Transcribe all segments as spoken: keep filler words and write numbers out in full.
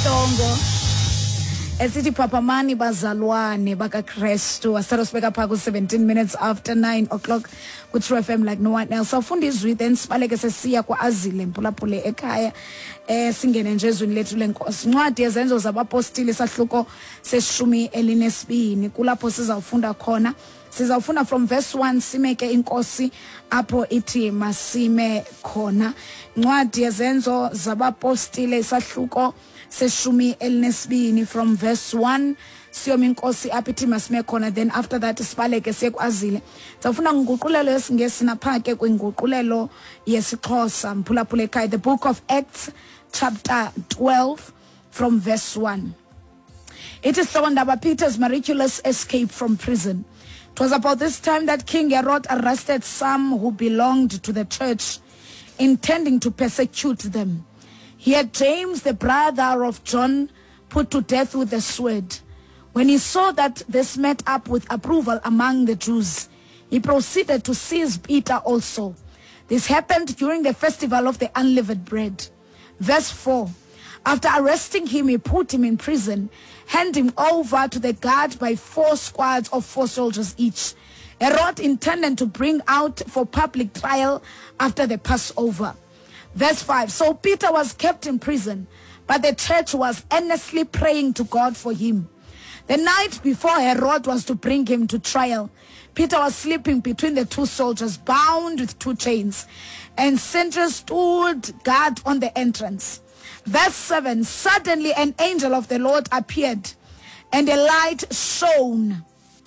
Songo. Esithi papamani bazalwane baka Kristu asithatha sibeka pha ku seventeen minutes after nine o'clock ku True F M like no one else. Sawufunda izwi then sibaleke sesiya kwa Azile Mphulaphule ekhaya eh singene nje ezwini lethu lenkosi. Incwadi yezenzo zabapostili sahluko seshumi elinesibini kulapho sizawufunda khona. Sizawufunda from verse one simeke inkosi apho ithi masime khona. Incwadi yezenzo zabapostili sahluko seshumi elinesibini from verse one siyoma inkosi apho ithi masime khona. Then after that sibaleke siye kwaZile. Sawufuna nguqulelo yesingesi naphake kwinguqulelo yesiXhosa Mphulaphule ekhaya. The book of Acts chapter twelve from verse one. It is Sondaba Peter's miraculous escape from prison. It was about this time that King Herod arrested some who belonged to the church, intending to persecute them. He had James, the brother of John, put to death with a sword. When he saw that this met up with approval among the Jews, he proceeded to seize Peter also. This happened during the festival of the unleavened bread. Verse four. After arresting him, he put him in prison, handed him over to the guard by four squads of four soldiers each. Herod intended to bring out for public trial after the Passover. Verse five. So Peter was kept in prison, but the church was earnestly praying to God for him. The night before Herod was to bring him to trial, Peter was sleeping between the two soldiers, bound with two chains, and sentries stood guard on the entrance. Verse seven. Suddenly an angel of the Lord appeared, and a light shone.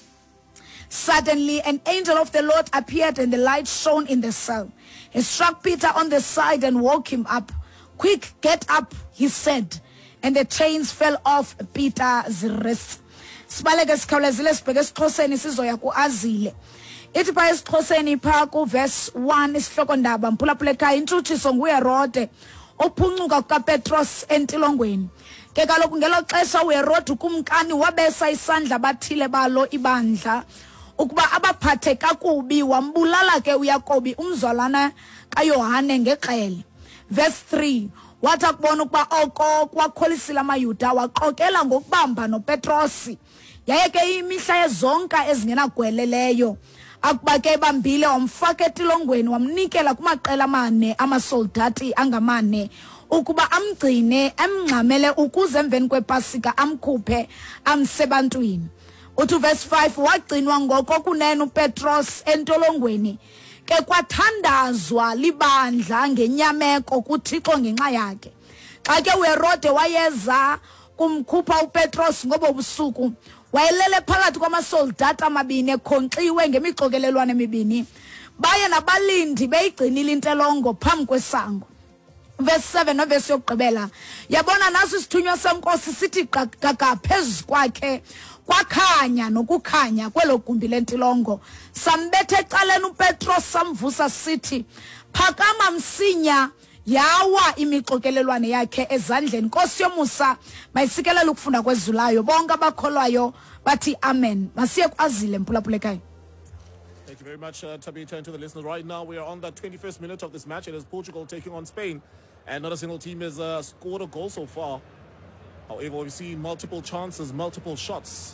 Suddenly an angel of the Lord appeared, and the light shone in the cell. He struck Peter on the side and woke him up. Quick, get up, he said, and the chains fell off Peter's wrists. Sibaleke sikhawulezile sibheke esiXhoseni sizoya kuAzile. Ithi pha esiXhoseni pha ku verse one isihloko ndaba Mphulaphule ekhaya intshutshiso nguHerode ophuncuka kukaPetros entilongweni. Ke kaloku ngelo xesha uHerode kumkani wabesa isandla bathile balo ibandla ukuba abaphathe kakubi, wambulala ke uYakobi umzalwana kaYohane ngeqele. Verse three. Wathi akubona ukuba oko kwakholisile amayuda waqokela ngokubamba noPetrosi. Yaye ke imihla yezonka ezingenagweleleyo akuba ke bambile wamfaka etilongweni wamnikela kumaqela amane amasoldati angamane ukuba amgcine emngxamele ukuze emveni kwePasika amkhuphe amsebantwini. Uthi verse five. Wagcinwa ngoko kunene uPetros entolongweni ke kwathandazwa libandla ngenyameko kuThixo ngenxa yakhe. Xa ke uHerode wayeza kumkhupha uPetros ngoba ubusuku wayelele phakathi kwamasoldati amabini ekhonxiwe ngemixokelelwane emibini. Baye nabalindi beyigcinile intelongo phambi kwesango. Verse seven novesi yokugqibela. Yabona naso isithunywa senkosi sithi gaga phezu kwakhe kwakhanya nokukhanya kwelo gumbi lentilongo. Sambethe ecaleni uPetros samvusa sithi phakama msinya. Yawa imixokelelwane yakhe ezandleni. Nkosi yomusa mayisikelele ukufunda kwezulayo bonke abakholwayo bathi amen. Masiye kwaZile Mphulaphule ekhaya. Thank you very much, uh, Tabitha, and to the listeners. Right now, we are on the twenty-first minute of this match. It is Portugal taking on Spain, and not a single team has uh, scored a goal so far. However, we've seen multiple chances, multiple shots.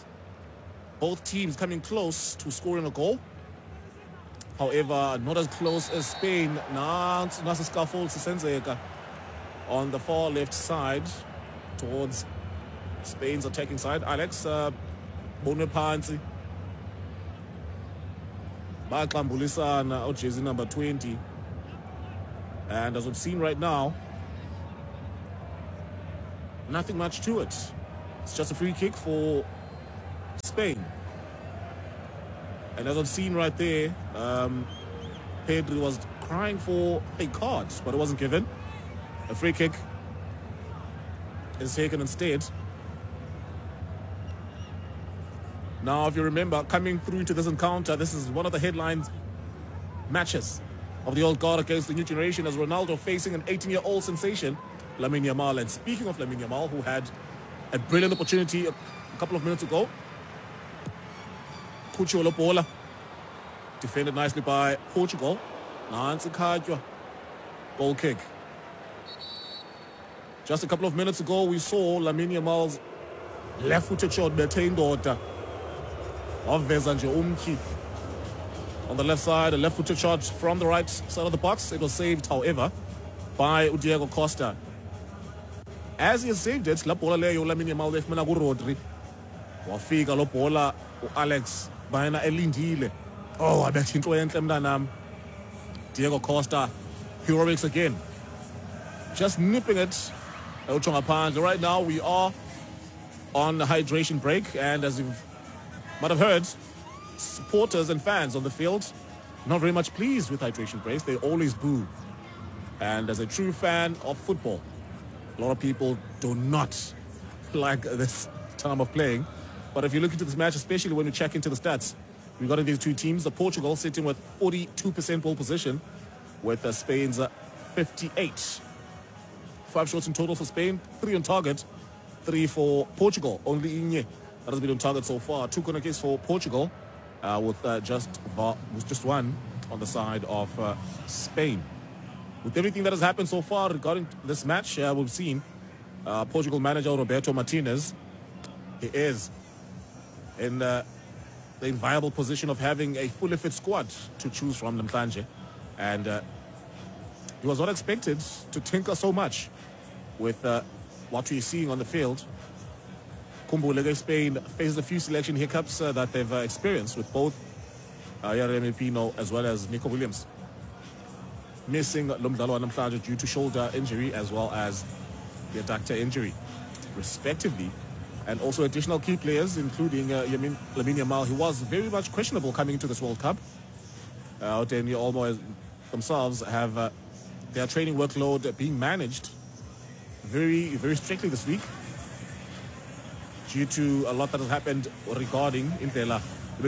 Both teams coming close to scoring a goal. However, not as close as Spain. On the far left side, towards Spain's attacking side. Alex, uh, Bonepansi. Baklambulisana, jersey number twenty. And as we've seen right now, nothing much to it. It's just a free kick for Spain. And as I've seen right there, um, Pedri was crying for a card, but it wasn't given. A free kick is taken instead. Now, if you remember, coming through to this encounter, this is one of the headlines matches of the old guard against the new generation, as Ronaldo facing an eighteen-year-old sensation, Lamine Yamal. And speaking of Lamine Yamal, who had a brilliant opportunity a couple of minutes ago, Cucho Lopola, defended nicely by Portugal. Nancy Kajwa, goal kick. Just a couple of minutes ago, we saw Lamine Yamal's left-footed shot bethe indoda waveza nje umtyhi. On the left side, a left-footed shot from the right side of the box. It was saved, however, by Diego Costa. As he has saved it, la bola leyo Lamine Yamal lefumana kuRodri. Wafika lo bola uAlex bayena elindile. Oh, abetha into enhle mntanami. Diego Costa, heroics again. Just nipping it. Right now we are on the hydration break, and as you might have heard, supporters and fans on the field not very much pleased with hydration breaks. They always boo. And as a true fan of football, a lot of people do not like this time of playing. But if you look into this match, especially when you check into the stats, we've got in these two teams, the Portugal sitting with forty-two percent ball position, with uh, Spain's uh, fifty-eight. Five shots in total for Spain, three on target, three for Portugal. Only Inye that has been on target so far. Two corner kicks for Portugal, uh, with uh, just with just one on the side of uh, Spain. With everything that has happened so far regarding this match, uh, we've seen uh, Portugal manager Roberto Martinez. He is in uh, the inviolable position of having a fully fit squad to choose from, namhlanje, and uh, he was not expected to tinker so much with uh, what we're seeing on the field. Khumbule, Spain faces a few selection hiccups uh, that they've uh, experienced with both uh, Yeremy Pino as well as Nico Williams missing Lomdalo namhlanje due to shoulder injury as well as the adductor injury, respectively. And also additional key players, including uh, Yamin, Lamine Yamal, who was very much questionable coming into this World Cup. Uh, Oteni Olmo themselves have uh, their training workload being managed very, very strictly this week due to a lot that has happened regarding Intela.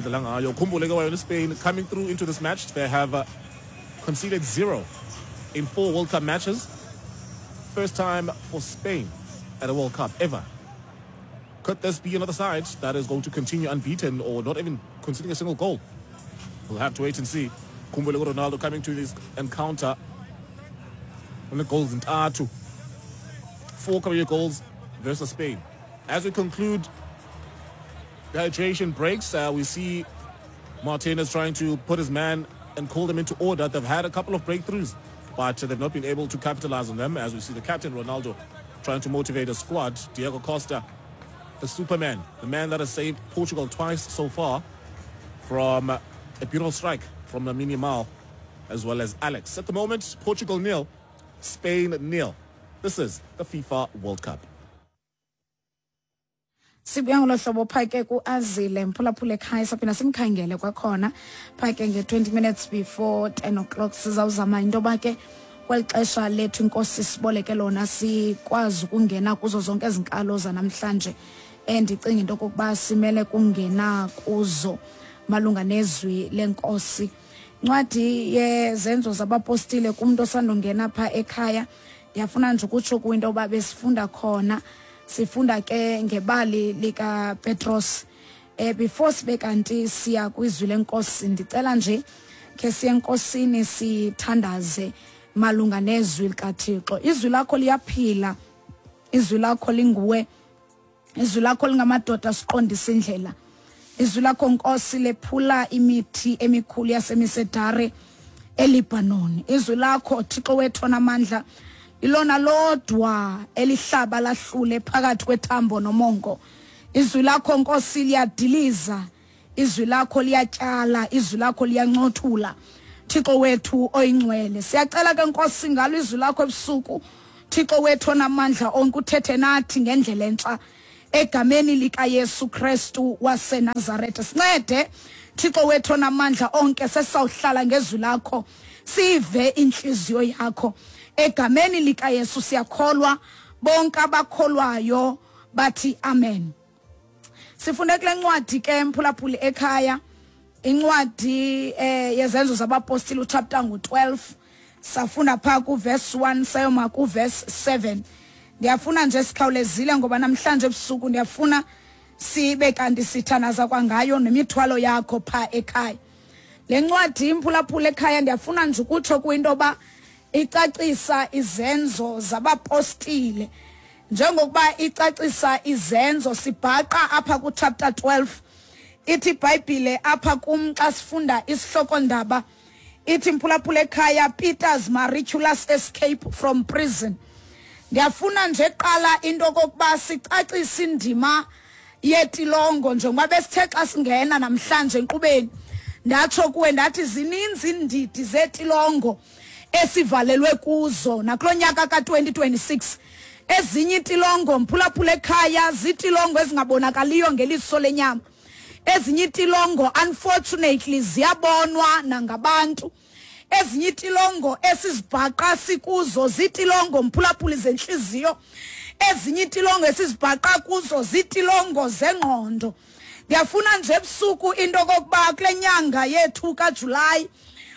Spain coming through into this match. They have uh, conceded zero in four World Cup matches. First time for Spain at a World Cup ever. Could this be another side that is going to continue unbeaten or not even conceding a single goal? We'll have to wait and see. Khumbule Ronaldo coming to this encounter on the goals in Tatu. Four career goals versus Spain. As we conclude the hydration breaks, uh, we see Martinez trying to put his man and call them into order. They've had a couple of breakthroughs, but uh, they've not been able to capitalize on them. As we see the captain, Ronaldo, trying to motivate a squad. Diego Costa, the Superman, the man that has saved Portugal twice so far from uh, a beautiful strike from Lamine Yamal as well as Alex. At the moment, Portugal nil, Spain nil. This is the FIFA World Cup. Sibuya ngolo hlobo phake kuAzile mphulaphula ekhaya saphina simkhangele kwakhona phake nge twenty minutes before ten o'clock sizawuzama into bake kwelixesha lethu inkosi siboleke lona sikwazi ukungena kuzo zonke ezinkalo zanamhlanje endicinga into kokuba simele kungena kuzo malunga nezwi lenkosi. Ncwadi yezenzo zabapostile kumuntu osandongena pha ekhaya ndiyafuna nje ukutsho kwinto oba besifunda khona. Sifunda ke ngebali lika Petros. Eh before sibe kanti siya kwizwi lenkosi ndicela nje ke siye enkosini sithandaze malunga nezwi likaThixo. Izwi lakho liyaphila. Izwi lakho linguwe. Izwi lakho lingamadoda siqondisa indlela. Izwi lakho Nkosi lephula imithi emikhulu yasemisedare eLibanon. Izwi lakho Thixo wethu onamandla ilona lodwa elihlaba lahlule phakathi kwethambo nomongo. Izwi lakho Nkosi liyadiliza, izwi lakho liyatyala, izwi lakho liyancothula. Thixo wethu oyingcwele, siyacela ke Nkosi ngalo izwi lakho ebusuku. Thixo wethu onamandla onke uthethe nathi ngendlela entsha egameni lika Yesu Kristu waseNazaretha. Sincede Thixo wethu onamandla onke sesawuhlala ngezwi lakho, sive inhliziyo yakho. Egameni lika Yesu siyakholwa, bonke abakholwayo bathi amen. Sifunda kule ncwadi ke mphulaphuli ekhaya, incwadi eh yezenzo zabapostile chapter ngu twelve, safunda pha ku verse one sayoma ku verse seven. Ndiyafuna nje sikhawulezile ngoba namhlanje ebusuku ndiyafuna sibe kanti sithanaza kwangayo nemithwalo yakho pha ekhaya. Le ncwadi imphulaphuli ekhaya ndiyafuna nje ukutsho kwinto ba icacisa izenzo zabapostile njengokuba icacisa izenzo sibhaqa apha ku chapter twelve ithi iBhayibhile apha kum xa sifunda isihloko ndaba ithi Mphulaphula ekhaya Peter's miraculous escape from prison. Ndiyafuna nje qala into kokuba sicacisa indima yetilongo njengoba besithe xa singena namhlanje enkqubeni ndatsho kuwe ndathi zininzi indidi zetilongo esivalelwe kuzo nakulonyaka ka twenty twenty-six. Ezinye itilongo Mphulaphula ekhaya zitilongo ezingabonakaliyo ngeliso lenyama. Ezinye itilongo unfortunately ziyabonwa nangabantu. Ezinye itilongo esizibhaqa sikuzo zitilongo Mphulaphula zenhliziyo. Ezinye itilongo esizibhaqa kuzo zitilongo zengqondo. Ndiyafuna nje ebusuku into kokuba kule nyanga yethu kaJuly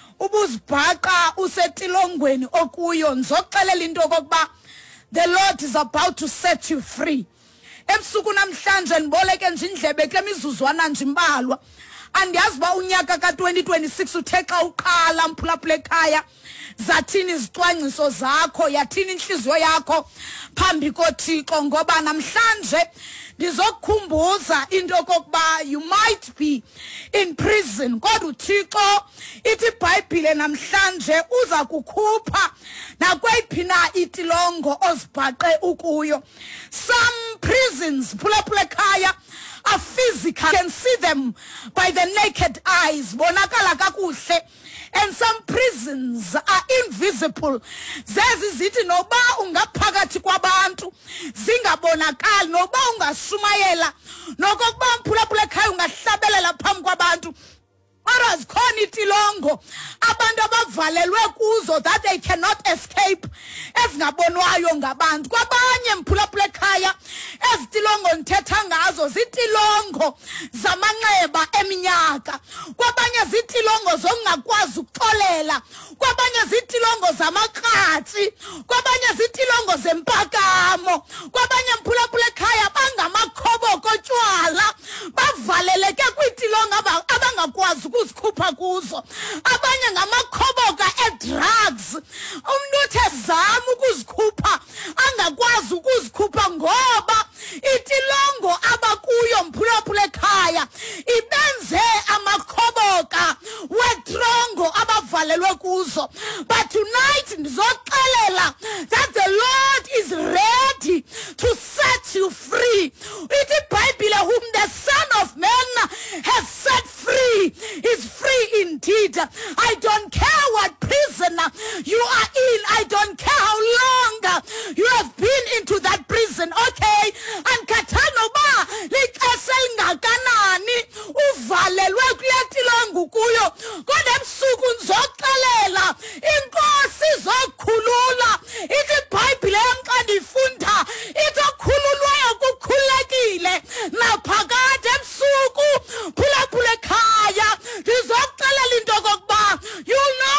ubuzibhaqa usetilongweni okuyo nzoxelela into kokuba the Lord is about to set you free. Ebusuku namhlanje niboleke nje indlebe kule mizuzwana nje imbalwa. Andiyazi ba unyaka ka twenty twenty-six uthe xa uqala Mphulaphula ekhaya zathini izicwangciso zakho yathini inhliziyo yakho phambi koThixo ngoba namhlanje ndizokukhumbuza into kokuba you might be in prison kodwa uThixo ithi iBhayibhile namhlanje uza kukhupha nakweyiphi na itilongo ozibhaqe ukuyo. Some prisons Mphulaphula ekhaya are physical, you can see them by the naked eyes, bonakala kakuhle. And some prisons are invisible. Zezi zithi noba ungaphakathi kwabantu zingabonakali, noba ungashumayela, nokokuba Mphulaphula ekhaya ungahlabelela phambi kwabantu. Whereas khona itilongo abantu abavalelwe kuzo that they cannot escape ezingabonwayo ngabantu. Kwabanye Mphulaphula ekhaya ezitilongo nithetha ngazo zitilongo zamanxeba eminyaka. Kwabanye zitilongo zongakwazi ukuxolela. Kwabanye zitilongo zamakratsi. Kwabanye zitilongo zempakamo. Kwabanye Mphulaphula ekhaya bangamakhobo kotywala bavaleleke kwitilongo abangakwazi ukuzikhupha kuzo. Abanye ngamakhoboka e-drugs. Umuntu uthe zama ukuzikhupha angakwazi ukuzikhupha ngoba itilongo abakuyo Mphulaphula ekhaya ibenze amakhoboka wetrongo abavalelwe kuzo. But tonight ndizoxelela that the Lord is ready to set you free. Ithi iBhayibhile whom the Son of Man has set free is free indeed. I don't care what prison you are in. I don't care how long you have been into that prison. Okay, and katano ba likase lingakanani uvalelwe kuletilongo kuyo kodwa ebusuku nzoxelela inkosi izokhulula. Ithi iBhayibhile xa ndifunda ithi okhululwayo kukhulekile naphakade ebusuku Mphulaphula ekhaya ndizoxelela into kokuba you no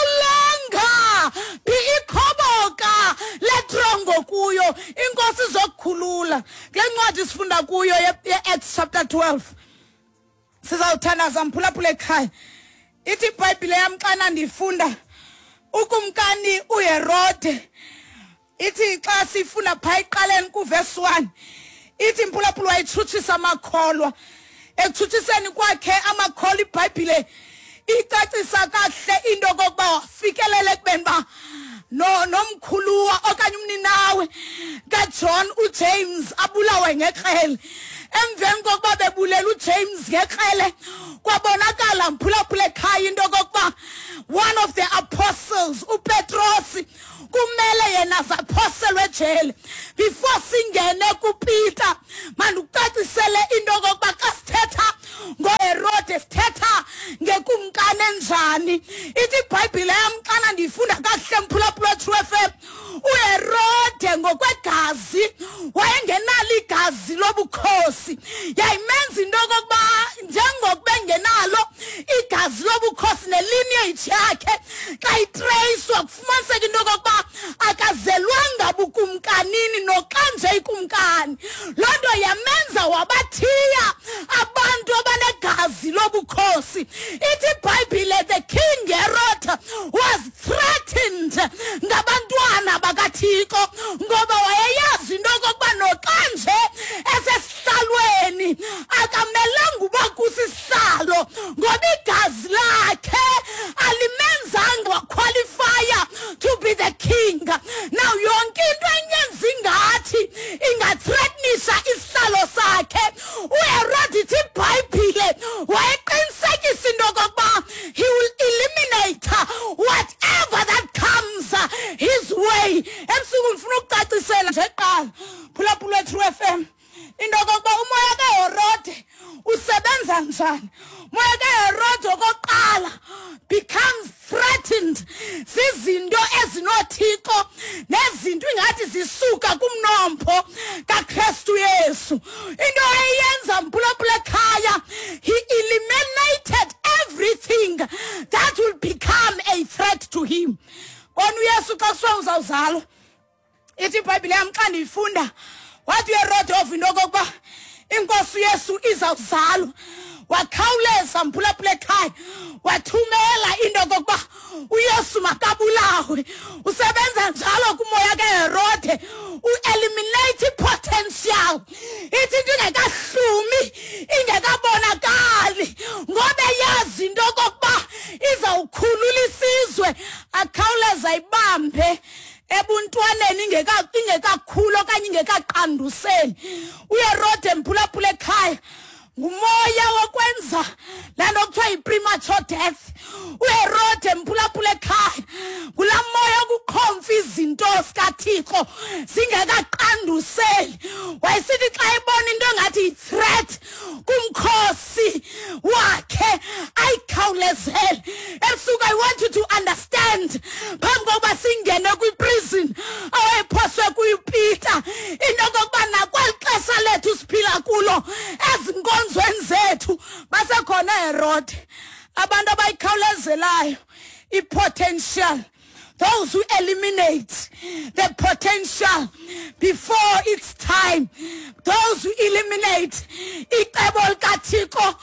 longer be ikhoboka letrongo kuyo. Inkosi izokukhulula. Kule ncwadi sifunda kuyo ye-Acts chapter twelve sizawuthandaza Mphulaphula ekhaya. Ithi iBhayibhile yam xana ndifunda ukumkani uHerode ithi xa sifunda phaa eqaleni kuverse one ithi Mphulaphula wayithutshisa amakholwa. Ekuthutshiseni kwakhe amakholwa iBhayibhile icacisa kahle into kokuba wafikelele kubeni ba no nomkhuluwa okanye umninawe kaJohn uJames abulawe ngekrele. Emveni kokuba bebulela uJames ngekrele kwabonakala Mphulaphula ekhaya into kokuba one of the apostles uPetros kumele yena apostle wejele before singene kuPeter manducacisele into kokuba xa sithetha ngoHerode sithetha ngekumkane njani. Ithi iBhayibhile yam xana ndifunda kahle Mphulaphula True F M uHerode ngokwegazi wayengenalo igazi lobukhosi. Yayimenza into kokuba njengokuba engenalo igazi lobukhosi nelineage yakhe xa itrace kufumaniseka into kokuba akazelwanga bukumkanini noqanje ikumkani. Loo nto yamenza wabathiya abantu abanegazi lobukhosi. Ithi iBhayibhile the King Herod was threatened ngabantwana bakaThixo ngoba wayeyazi into kokuba no into kokuba umoya kaHerode usebenza njani. Umoya kaHerode okokuqala becomes threatened zizinto ezinothixo nezinto ingathi zisuka kumnombo kaKristu Yesu. Into eyenza mphulaphula ekhaya, he eliminated everything that will become a threat to him. Ona uYesu xa kuswa uzawuzalwa, ithi iBhayibhile yam xa ndiyifunda, wathi uHerode ova into okokuba inkosi uYesu izawuzalwa, wakhawuleza mphulaphula ekhaya wathumela into okokuba uYesu makabulawe. Usebenza njalo kumoya kaHerode, u-eliminate potential. Ithi into ingekahlumi, ingekabonakali, ngoba yazi into okokuba izawukhulula isizwe, akhawuleza ibambe ebuntwaneni ingeka ingekakhulu okanye ingekaqanduseli. uHerode mphulaphula ekhaya ngumoya wokwenza lento kuthiwa yi-premature death. uHerode mphulaphula ekhaya ngulaa moya wokukhomfa izinto zikaThixo zingekaqanduseli. Wayesithi xa ebona into engathi yi-threat kumkhosi wakhe ayikhawulezele. Ebusuku, I want you to understand, phambi kokuba singene kwi-prison awayephoswe kuyiPeter, into kokuba nakweli xesha lethu siphila kulo ezinkonzweni zethu basekhona uHerode, abantu abayikhawulezelayo i-potential, those who eliminate the potential before its time, those who eliminate icebo likaThixo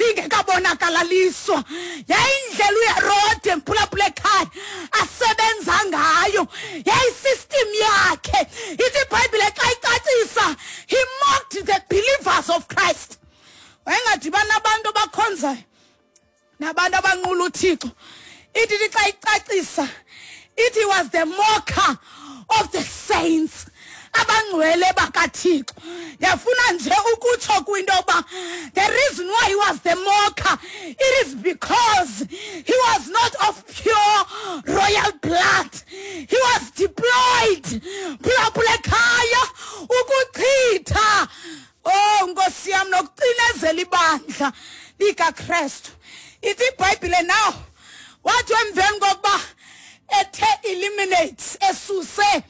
lingekabonakalaliswa. Yayindlela uHerode mphulaphula ekhaya asebenza ngayo, yayisystem yakhe. Ithi iBhayibhile xa icacisa, he mocked the believers of Christ. Wayengadibani nabantu abakhonzayo nabantu abanqula uThixo. Ithi xa icacisa, it was the mocker of the saints, abangcwele bakaThixo. Yafuna nje ukutsho kwinto yoba the reason why he was the mocker, it is because he was not of pure royal blood. He was deployed phulaphula ekhaya ukuchitha, oh nkosi yam, nokucinezela ibandla likaKristu. Ithi iBhayibhile now, wathi emveni kokuba ethe eliminates, esuse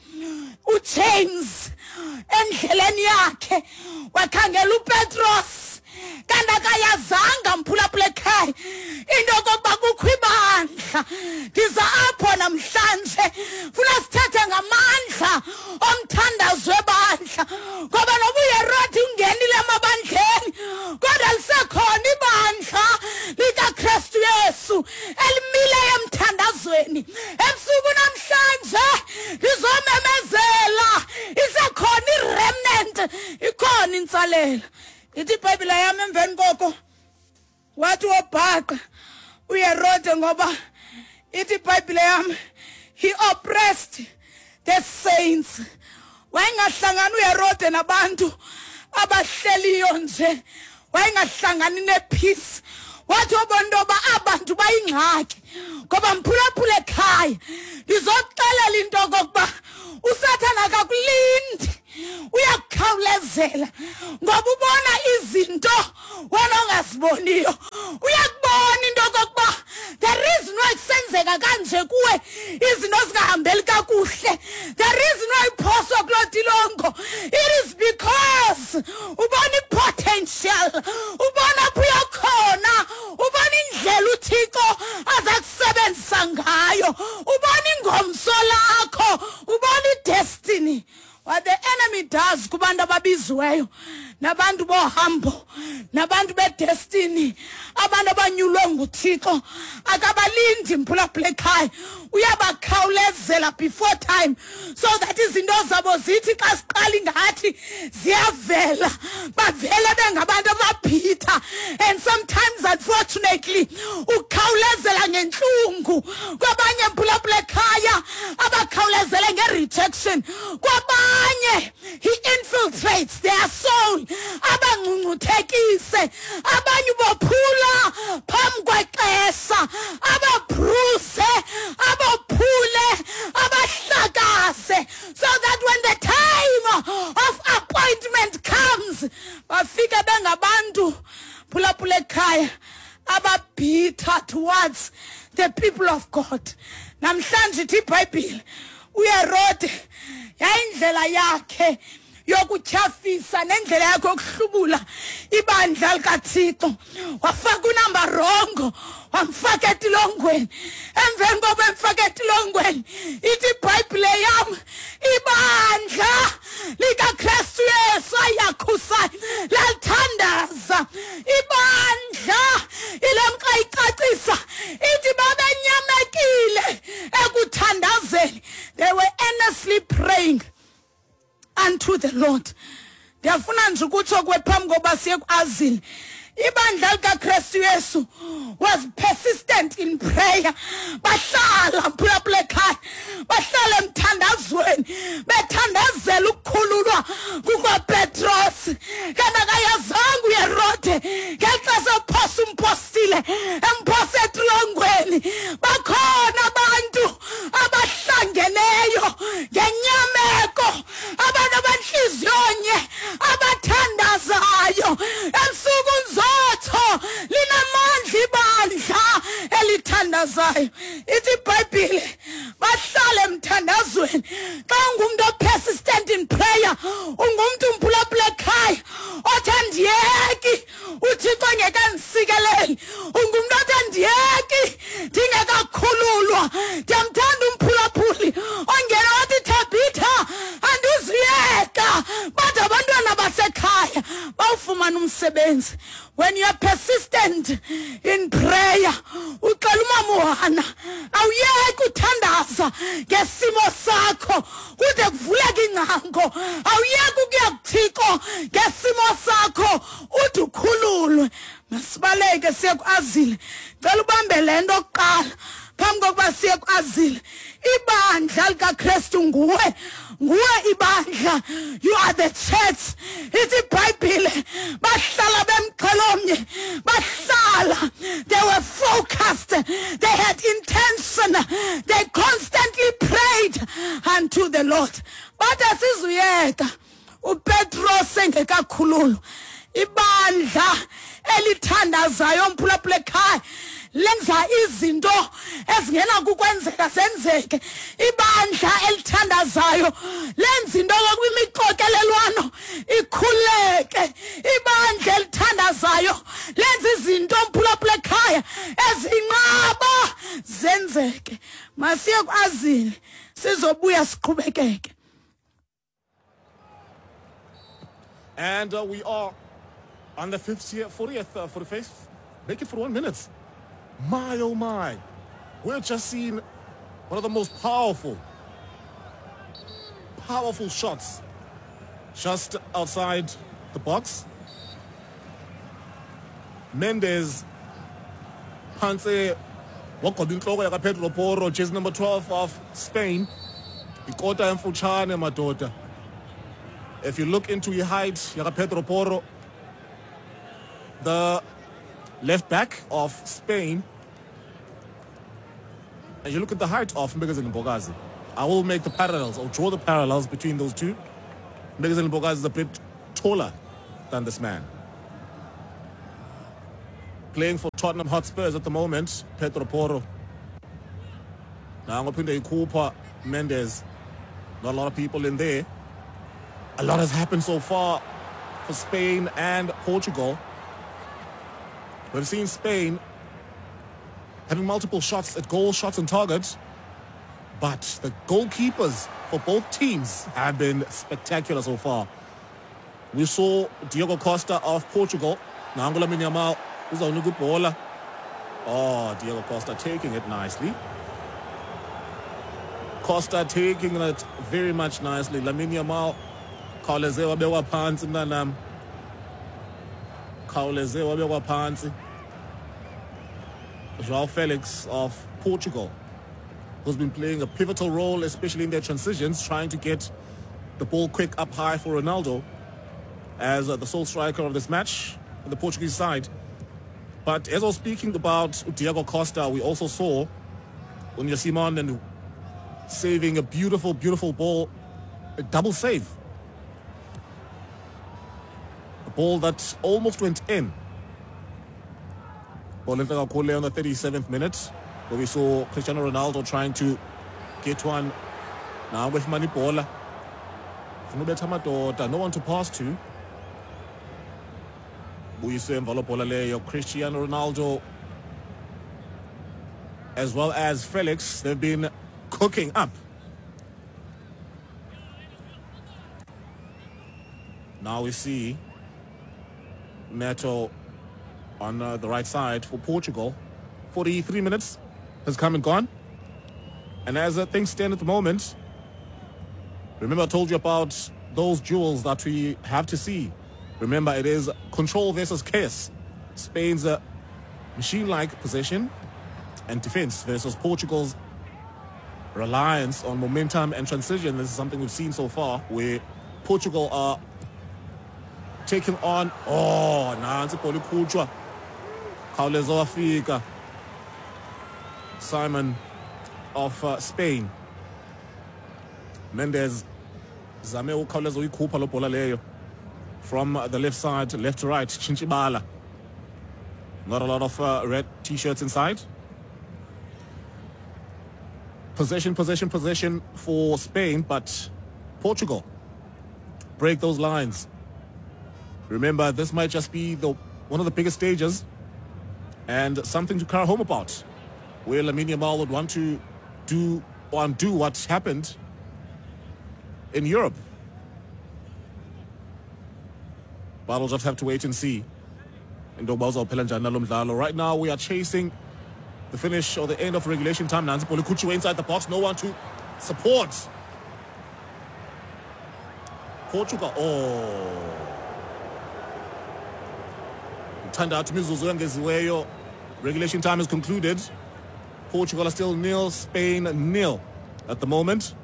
uChains endleleni yakhe, wakhangela uPetros, kanti akayazanga mphulaphula ekhaya into yokokuba kukho ibandla. Ndiza apho namhlanje funa sithethe ngamandla omthandazo webandla, ngoba noba uHerode ungenile emabandleni kodwa lisekhona ibandla likaKristu Yesu elimileyo emthandazweni. Ebusuku namhlanje lizomemezela, isekhona i-remnant, ikhona intsalela. Ithi iBhayibhile yami emveni koko wathi wobhaqa uHerode, ngoba ithi iBhayibhile yami he oppressed the saints. Wayengahlangani uHerode nabantu abahleliyo nje, wayengahlangani nepeace. Wathi wabona intoba abantu bayingxaki, ngoba mphulaphula ekhaya ndizokuxelela into okokuba uSathane akakulindi, uyakukhawulezela, ngoba ubona izinto wena ongaziboniyo. Uyakubona into okokuba the reason why kusenzeka kanje kuwe izinto zingahambeli kakuhle, the reason why iphoswa kuloo tilongo, it is because ubona i-potential, ubona apho uyakhona, ubona indlela uThixo aza kusebenzisa ngayo, ubona ingomso lakho, ubona i-destiny. What the enemy does kubantu ababiziweyo, nabantu bohambo, nabantu bedestiny, abantu abanyulwe nguThixo, akabalindi mphulaphula ekhaya, uyabakhawulezela before time, so that izinto zabo zithi xa siqala ingathi ziyavela, bavele bengabantu ababhitha. And sometimes unfortunately ukhawulezela ngenhlungu, kwabanye mphulaphula ekhaya abakhawulezele nge-rejection, kwabanye he infiltrates their soul, abangcungcuthekise, abanye bophula phambi kwexesha, ababruse, abaphule, abahlakase, so that when the time of appointment comes, Lions bafika bengabantu phulaphula ekhaya ababhitha towards the people of God. Namhlanje ithi iBhayibhile uYerode yayindlela yakhe yokutyhafisa nendlela yakhe yokuhlubula ibandla likaThixo, wafaka unambarongo wamfaka etilongweni. Emveni kokuba emfaka etilongweni ithi iBhayibhile yam ibandla likaKristu Yesu ayakhusayo lathandaza. Ibandla ilemka icacisa ithi babenyamekile ekuthandazeni. They were earnestly praying unto the Lord. Ndiyafuna nje ukutsho kwephambi koba siye ku-azile, ibandla likaKristu Yesu was persistent in prayer. Bahlala phulaphula ekhaya, bahlala emthandazweni, bethandazela ukukhululwa kukaPetros. Kanti akayazanga uYerode ngexesha ephosa umpostile emphosa etilongweni. Bakhona abantu abahlangeneyo ngenyameko, abantu abanhliziyonye abathandazayo. Emsuku nzotho linamandla ibandla elithandazayo. Ithi iBhayibhile bahlala emthandazweni. Xa ungumntu persistent in prayer, ungumntu mphulaphula ekhaya othi andiyeki uThixo engekandisikeleli, ungumntu othi andiyeki ndingekakhululwa. Ndiyamthanda umphulaphuli ongena wathi Tabitha andiziyeka, but abantwana basekhaya bawufumana umsebenzi. When you are persistent in prayer, uqala umama uHana awuyeki uthandaza ngesimo sakho kude kuvuleke ingcango. Awuyeki ukuya kuThixo ngesimo sakho uthi ukhululwe. Masibaleke siye ku-azile. Cela ubambe le nto kuqala phambi kokuba siye ku-azile. Ibandla likaKristu nguwe, nguwe ibandla. You are the church. Ithi iBhayibhile bahlala bemxhelomnye, bahlala. They were focused, they had intention, they constantly prayed unto the Lord. But asizuyeka uPetros engekakhululwa, ibandla elithandazayo mphulaphula ekhaya lenza izinto ezingena kukwenzeka zenzeke. Ibandla elithandazayo lenza into yokuba imixokelelwano ikhuleke. Ibandla elithandazayo lenza izinto mphulaphula ekhaya ezinqaba zenzeke. Masiye ku-azile sizobuya siqhubekeke. And uh, we are on the fiftieth, fortieth, uh, forty-fifth, make it for one minute. My, oh my. We're just seeing one of the most powerful, powerful shots just outside the box. Mendes, Panse, Wakobinkloko yaka Pedro Porro, jersey number twelve of Spain. Ikota Mfuchane, my daughter. If you look into your height, yaka Pedro Porro, the left back of Spain, and you look at the height of Mbekazeli Mbokazi. I will make the parallels, or draw the parallels between those two. Mbekazeli Mbokazi is a bit taller than this man. Playing for Tottenham Hotspurs at the moment, Pedro Porro. Now I'm going to Cooper, Mendes. Not a lot of people in there. A lot has happened so far for Spain and Portugal. We've seen Spain having multiple shots at goal, shots on target, but the goalkeepers for both teams have been spectacular so far. We saw Diego Costa of Portugal. Now Lamine Yamal is on a good baller. Oh, Diego Costa taking it nicely. Costa taking it very much nicely. Lamine Yamal, Kaulezewa bewa pansi mnanam. Kaulezewa bewa pansi. João Felix of Portugal, who's been playing a pivotal role, especially in their transitions, trying to get the ball quick up high for Ronaldo as uh, the sole striker of this match on the Portuguese side. But as I was speaking about Diego Costa, we also saw Unya Simon and saving a beautiful, beautiful ball, a double save. ball that almost went in. Ball in on the thirty-seventh minute, where we saw Cristiano Ronaldo trying to get one. Now with Manipola. No one to pass to. Cristiano Ronaldo as well as Felix, they've been cooking up. Now we see Neto on uh, the right side for Portugal. forty-three minutes has come and gone. And as uh, things stand at the moment, remember I told you about those duels that we have to see. Remember, it is control versus chaos. Spain's uh, machine-like possession and defense versus Portugal's reliance on momentum and transition. This is something we've seen so far, where Portugal are taking on. Oh, nansi ball ikhutshwa. Khawuleza wafika. Simon of uh, Spain. Mendes zame ukhawuleza uyikhupha lo bhola leyo from uh, the left side, left to right. Chinchibala. Not a lot of uh, red t-shirts inside. Possession, possession, possession for Spain, but Portugal break those lines. Remember, this might just be the one of the biggest stages and something to carry home about, where Lamine Yamal would want to do or undo what happened in Europe. But we'll just have to wait and see. Right now, we are chasing the finish or the end of regulation time. Nansi Polikuchu inside the box, no one to support. Portugal, oh. Turned out to Mizuzu. Regulation time is concluded. Portugal are still nil, Spain nil at the moment.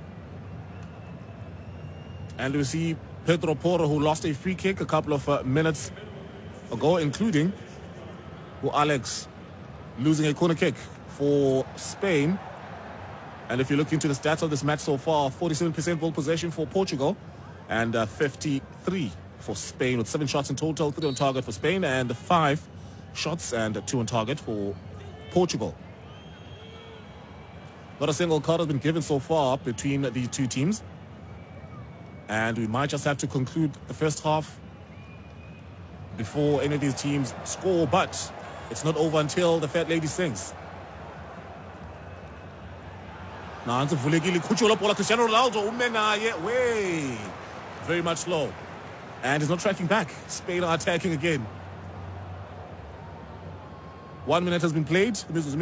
And we see Pedro Porro, who lost a free kick a couple of uh, minutes ago, including who Alex losing a corner kick for Spain. And if you look into the stats of this match so far, forty-seven percent ball possession for Portugal and uh, fifty-three for Spain, with seven shots in total, three on target for Spain and five shots and two on target for Portugal. Not a single card has been given so far between these two teams. And we might just have to conclude the first half before any of these teams score, but it's not over until the fat lady sings. Now, Cristiano Ronaldo, way very much low, and he's not tracking back. Spain are attacking again. One minute has been played.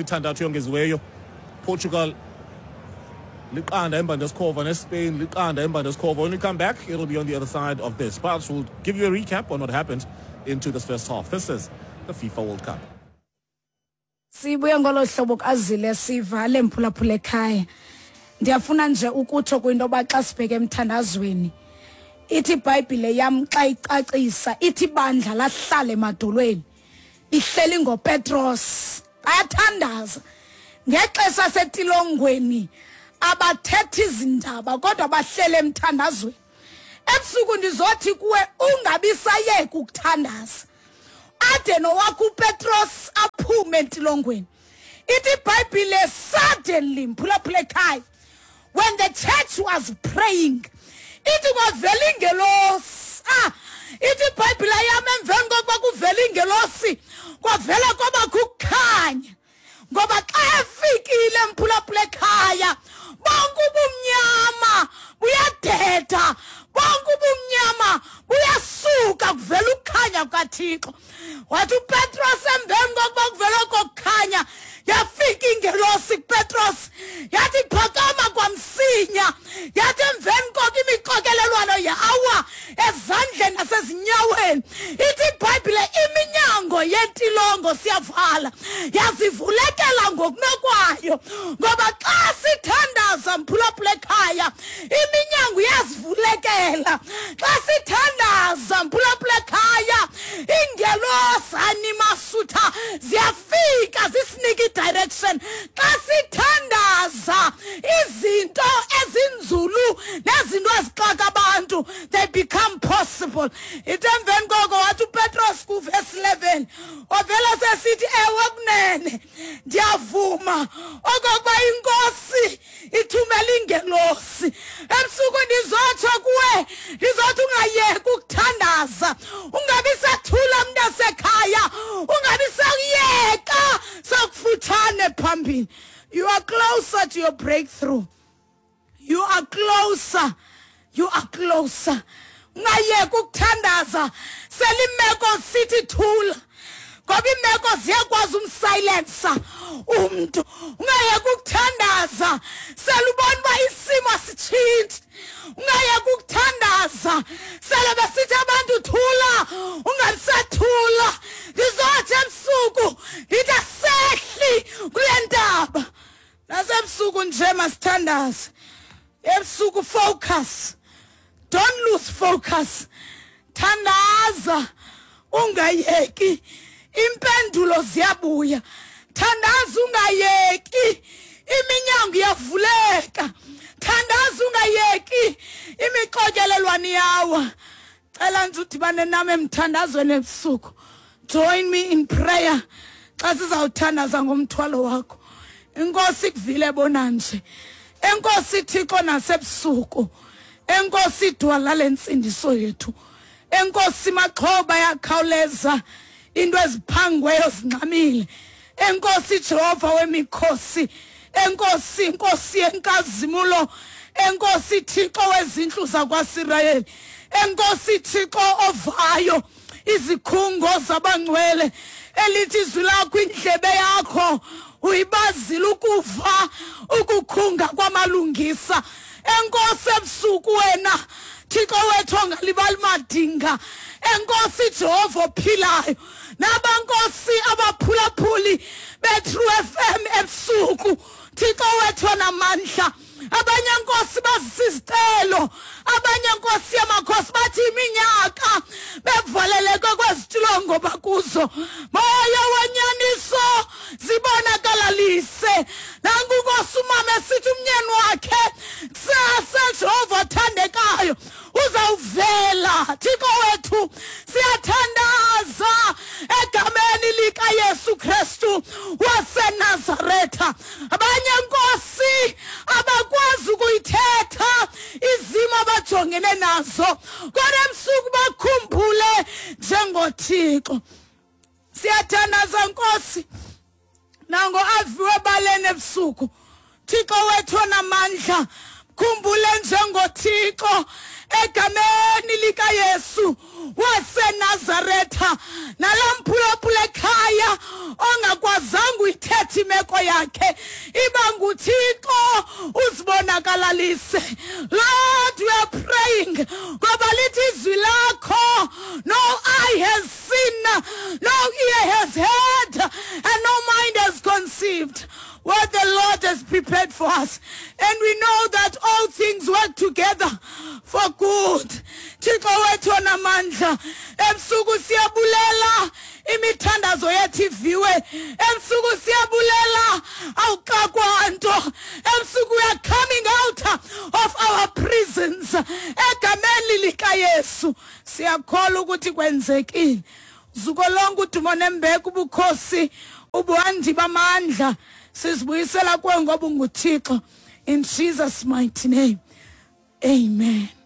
Portugal liqanda emva nesikhova neSpain liqanda emva nesikhova. When we come back, it'll be on the other side of this. But we'll give you a recap on what happened into this first half. This is the FIFA World Cup. Sibuya ngolo hlobo kazile sivale mphulaphula ekhaya. Ndiyafuna nje ukutsho kwinto ba xa sibheke emthandazweni. Ithi iBhayibhile yam xa icacisa ithi bandla lahlale emadolweni. Ihleli ngoPetros. Bayathandaza. Ngexesha setilongweni abathethi izindaba kodwa bahlele emthandazweni. Ebusuku ndizothi kuwe ungabisayeka ukuthandaza. Ade nowakho uPetros aphume entilongweni. Ithi iBhayibhile suddenly mphulaphula ekhaya, when the church was praying, ithi kwavela ingelosi. Ah, ithi iBhayibhile yami emveni kokuba kuvela ingelosi kwavela kwabakho ukukhanya. Ngoba xa efikile mphulaphula ekhaya, bonke ubumnyama buyadeda, bonke ubumnyama buyasuka kuvela ukukhanya kukaThixo. Wathi uPetros emveni kokuba kuvela kokukhanya, yafika ingelosi kuPetros, yathi phakama kwamsinya, yathi emveni koko imixokelelwano yawa ezandleni nasezinyaweni. Ithi iBhayibhile iminyango yentilongo siyavala yazivulekela ngokunokwayo, ngoba xa sithandaza mphulaphula ekhaya iminyango yazivulekela. Xa sithandaza mphulaphula ekhaya ingelosi animasutha ziyafika zisinike direction. Xa sithandaza izinto ezinzulu nezinto ezixaka abantu, they become possible. Ithi emveni koko verse eleven ovela sesithi ewe kunene ndiyavuma okokuba inkosi ithumela ingelosi ebusuku ndizotsho kuwe ndizothi ungayeki ukuthandaza ungabi sathula mntasekhaya ungabi sakuyeka sakufutshane phambili. You are closer to your breakthrough. You are closer. You are closer. Ungayeki ukuthandaza selimeko sithi thula ngoba imeko ziyakwazi umsilencer umuntu. Ungayeki ukuthandaza selubona uba isimo sitshintshe. Ungayeki ukuthandaza selebe sithi abantu thula ungabisathula. Ndizothi ebusuku ndithi asehli kule ndaba nasebusuku nje masithandaze. Ebusuku focus. Don't lose focus. Thandaza ungayeki impendulo ziyabuya. Thandaza ungayeki iminyango iyavuleka. Thandaza ungayeki imixokelelwano yawa. Cela nje udibane nami emthandazweni ebusuku. Join me in prayer xa sizawuthandaza ngomthwalo wakho. Inkosi kuvile bona nje. Enkosi Thixo nasebusuku. Enkosi idwala lensindiso yethu. Enkosi maxhoba yakhawuleza into eziphangweyo zinqamile. Enkosi Jehova wemikhosi. Enkosi inkosi yenkazimulo. Enkosi Thixo wezindlu zakwaSirayeli. Enkosi Thixo ovayo izikhungo zabangcwele. Elithi izwi lakho indlebe yakho uyibazile ukuva ukukhunga kwamalungisa. Enkosi ebusuku wena Thixo wethu ongalibali madinga. Enkosi Jehova ophilayo nabankosi abaphulaphuli beTrue F M ebusuku Thixo wethu onamandla. Abanye nkosi bazisizicelo, abanye nkosi yamakhosi bathi iminyaka bevaleleke kwezitulo ngoba kuzo moya wanyaniso zibonakalalise. Nangu Nkosi umama esithi umnyeni wakhe kusasa Jehova othandekayo uzawuvela. Thixo wethu siyathandaza egameni lika Yesu Kristu waseNazaretha. Abanye nkosi abakwazi ukuyithetha izimo abajongene nazo kodwa ebusuku bakhumbule njengoThixo. Siyathandaza nkosi nango aviwe balene ebusuku. Thixo wethu onamandla khumbule njengoThixo egameni lika Yesu waseNazaretha. Nalamphulaphula ekhaya ongakwazanga uyithetha imeko yakhe iba nguThixo uzibonakalalise. Lord, we are praying ngoba lithi izwi lakho no eye has seen, no ear has heard, and no mind has conceived what the Lord has prepared for us. And we know that all things work together for good. Thixo wethu onamandla ebusuku siyabulela imithandazo yethu iviwe. Ebusuku siyabulela awuxakwa nto. Ebusuku we are coming out of our prisons egameni lika Yesu. Siyakholwa ukuthi kwenzekile. Zuko lonke udumo nembeko ubukhosi ubuhandi bamandla sizibuyisela kuwe ngoba unguThixo. In Jesus' mighty name, amen.